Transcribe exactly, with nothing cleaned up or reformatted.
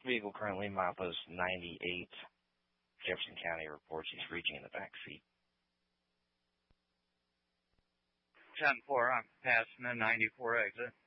Vehicle currently milepost ninety-eight. Jefferson County reports he's reaching in the back seat. ten four, I'm passing the ninety-four exit.